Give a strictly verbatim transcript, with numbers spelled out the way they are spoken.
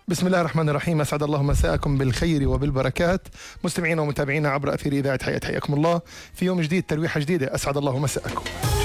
بسم الله الرحمن الرحيم. أسعد الله مساءكم بالخير وبالبركات مستمعينا ومتابعينا عبر أثير إذاعة حياة. حياكم الله في يوم جديد، ترويحة جديدة. أسعد الله مساءكم.